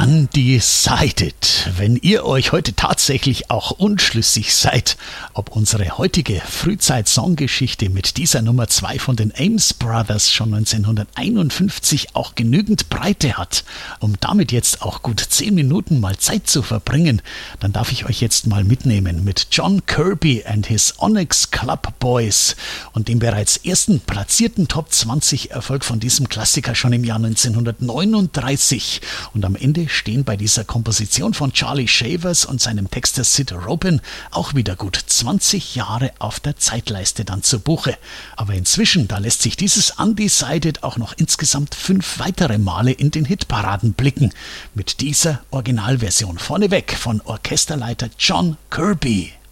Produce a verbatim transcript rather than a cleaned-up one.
Undecided. Wenn ihr euch heute tatsächlich auch unschlüssig seid, ob unsere heutige Frühzeit-Songgeschichte mit dieser Nummer zwei von den Ames Brothers schon neunzehnhunderteinundfünfzig auch genügend Breite hat, um damit jetzt auch gut zehn Minuten mal Zeit zu verbringen, dann darf ich euch jetzt mal mitnehmen mit John Kirby and his Onyx Club Boys und dem bereits ersten platzierten Top zwanzig Erfolg von diesem Klassiker schon im Jahr neunzehnhundertneununddreißig. Und am Ende stehen bei dieser Komposition von Charlie Shavers und seinem Texter Sid Robin auch wieder gut zwanzig Jahre auf der Zeitleiste dann zu Buche. Aber inzwischen, da lässt sich dieses Undecided auch noch insgesamt fünf weitere Male in den Hitparaden blicken. Mit dieser Originalversion vorneweg von Orchesterleiter John Kirby.